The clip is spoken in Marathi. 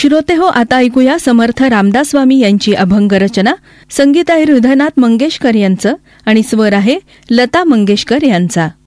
श्रोते हो, आता ऐकूया समर्थ रामदास स्वामी यांची अभंग रचना. संगीत आहे हृदयनाथ मंगेशकर यांचं आणि स्वर आहे लता मंगेशकर यांचा.